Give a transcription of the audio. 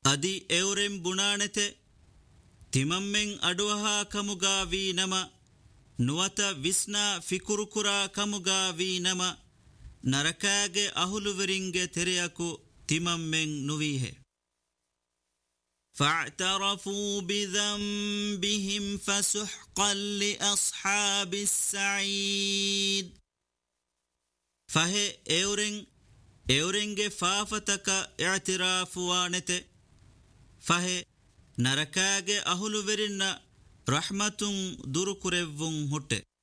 ಅದಿ ಎವರೆಂ ಬುಣಾಣೆತೆ ತಿಮಮ್ಮೆಂ ಅಡುವಹಾ ಕಮುಗಾವಿ ನಮ ನುವತ ವಿಸ್ನಾ ಫಿಕುರುಕುರಾ ಕಮುಗಾವಿ ನಮ ನರಕಾಗೆ ಅಹುಲುವರಿಂಗೆ ತೆರೆಯಕು ತಿಮಮ್ಮೆಂ ನುವೀಹೆ فاعترفوا بذنبهم فسحقا لأصحاب السعيد فهي اورنگه فافتك اعترافوانت فهي نركاگه اهلو ورن رحمتun دُرُكُرَوُّن هُٹّ